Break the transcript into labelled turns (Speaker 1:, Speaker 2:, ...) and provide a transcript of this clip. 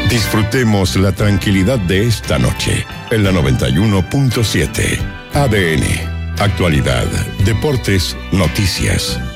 Speaker 1: Disfrutemos la tranquilidad de esta noche en la 91.7. ADN. Actualidad, deportes, noticias.